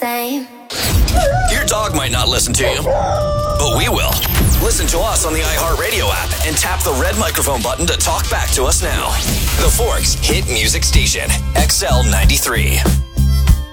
same. Your dog might not listen to you, but we will. Listen to us on the iHeartRadio app and tap the red microphone button to talk back to us now. The Forks Hit Music Station, XL93.